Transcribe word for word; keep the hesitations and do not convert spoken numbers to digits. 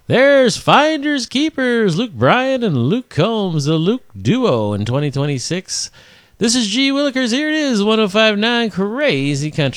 There's Finders Keepers, Luke Bryan and Luke Combs, the Luke Duo in twenty twenty-six. This is G. Willikers. Here it is, one oh five point nine Crazy Country.